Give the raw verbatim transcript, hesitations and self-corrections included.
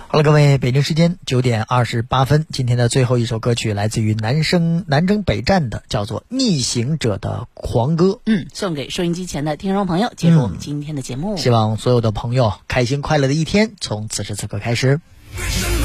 好了，各位，北京时间九点二十八分，今天的最后一首歌曲来自于南生南征北战的，叫做《逆行者的狂歌》。 嗯，送给收音机前的听众朋友，结束我们今天的节目。 嗯、希望所有的朋友开心快乐的一天从此时此刻开始。